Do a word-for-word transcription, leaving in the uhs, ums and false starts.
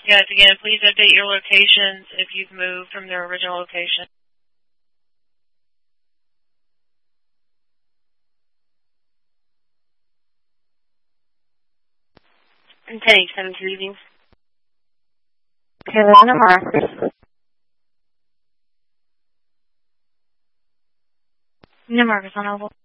Yes, again, please update your locations if you've moved from their original location. And ten eighty-seven to leaving. Carolina Marcus. No Marcus on Oval.